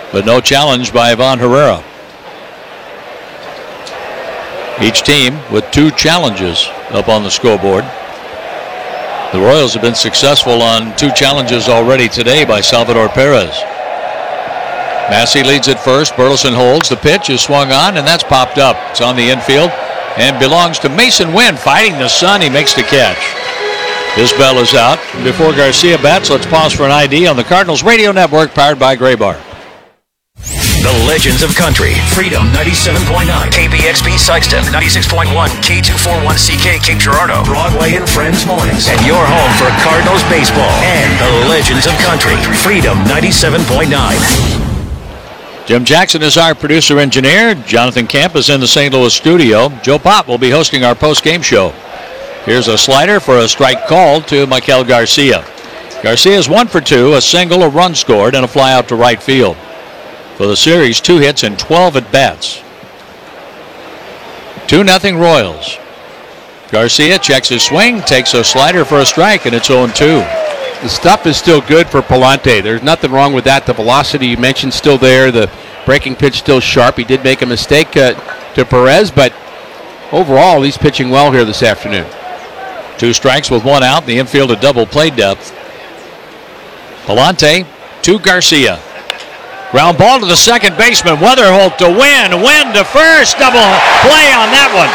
but no challenge by Ivan Herrera. Each team with 2 challenges up on the scoreboard. The Royals have been successful on 2 challenges already today by Salvador Perez. Massey leads at first. Burleson holds. The pitch is swung on, and that's popped up. It's on the infield and belongs to Masyn Winn, fighting the sun. He makes the catch. Isbell is out. Before Garcia bats, let's pause for an ID on the Cardinals Radio Network, powered by Graybar. The Legends of Country. Freedom 97.9. KBXP Sykeston 96.1. K241CK Cape Girardeau. Broadway and Friends Mornings. And your home for Cardinals baseball and the Legends of Country. Freedom 97.9. Jim Jackson is our producer-engineer. Jonathan Camp is in the St. Louis studio. Joe Pop will be hosting our post-game show. Here's a slider for a strike called to Michael Garcia. Garcia is 1 for 2, a single, a run scored, and a fly out to right field. For the series, 2 hits and 12 at-bats. 2-0 Royals. Garcia checks his swing, takes a slider for a strike, and it's 0-2. The stuff is still good for Palante. There's nothing wrong with that. The velocity you mentioned still there. The breaking pitch still sharp. He did make a mistake to Perez, but overall he's pitching well here this afternoon. 2 strikes with 1 out. The infield at double play depth. Palante to Garcia. Ground ball to the second baseman. Weatherholt to Winn. Winn to first. Double play on that one.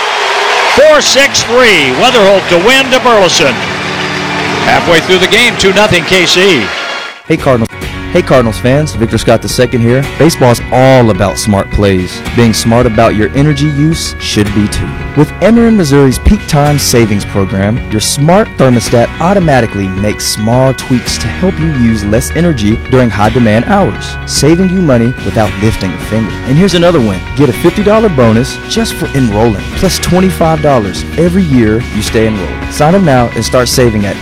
4-6-3. Weatherholt to Winn to Burleson. Halfway through the game, 2-0 KC. Hey Cardinals fans, Victor Scott II here. Baseball is all about smart plays. Being smart about your energy use should be too. With Ameren Missouri's Peak Time Savings Program, your smart thermostat automatically makes small tweaks to help you use less energy during high-demand hours, saving you money without lifting a finger. And here's another win. Get a $50 bonus just for enrolling, plus $25 every year you stay enrolled. Sign up now and start saving at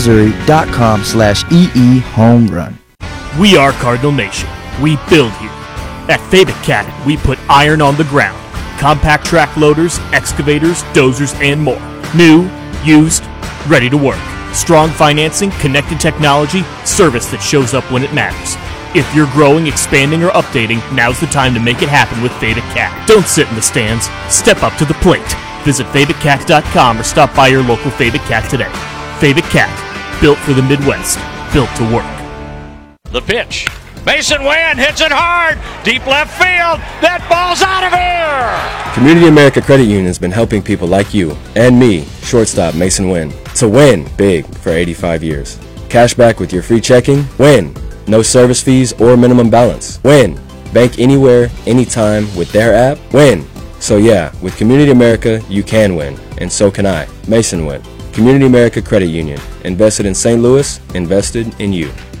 AmerenMissouri.com/EE-HOME-RUN. We are Cardinal Nation. We build here. At Fabic Cat, we put iron on the ground. Compact track loaders, excavators, dozers, and more. New, used, ready to work. Strong financing, connected technology, service that shows up when it matters. If you're growing, expanding, or updating, now's the time to make it happen with Fabic Cat. Don't sit in the stands. Step up to the plate. Visit FabicCat.com or stop by your local Fabic Cat today. Fabic Cat, built for the Midwest, built to work. The pitch. Masyn Winn hits it hard. Deep left field. That ball's out of here. Community America Credit Union has been helping people like you and me, shortstop Masyn Winn, to win big for 85 years. Cash back with your free checking. Win. No service fees or minimum balance. Win. Bank anywhere, anytime with their app. Win. So yeah, with Community America, you can win, and so can I. Masyn Winn. Community America Credit Union. Invested in St. Louis, invested in you.